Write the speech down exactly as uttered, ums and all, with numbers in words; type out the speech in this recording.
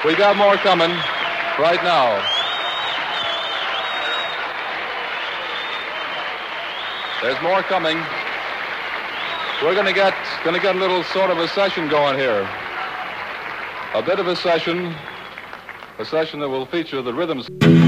We got more coming right now. There's more coming. We're going to get going to get a little sort of a session going here. A bit of a session, a session that will feature the rhythms.